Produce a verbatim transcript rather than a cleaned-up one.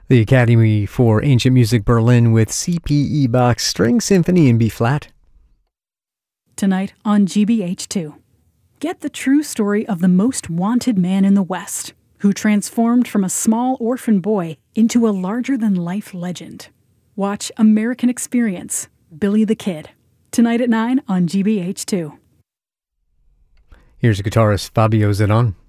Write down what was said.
The Academy for Ancient Music Berlin with C P E Bach's String Symphony in B-flat. Tonight on G B H two. Get the true story of the most wanted man in the West, who transformed from a small orphan boy into a larger-than-life legend. Watch American Experience, Billy the Kid. Tonight at nine on G B H two. Here's guitarist Fabio Zenon.